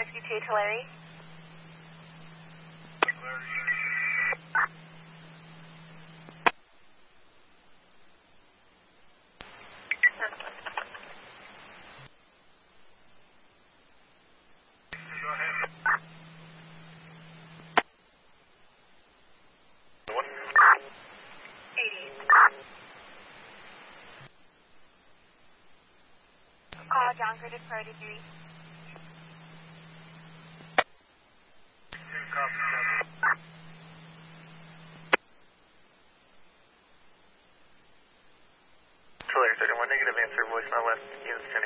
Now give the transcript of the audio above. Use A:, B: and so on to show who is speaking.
A: 62 Tulare. Call John Curtis Priority 3.
B: Tulare 31 negative, answer voicemail left, units 10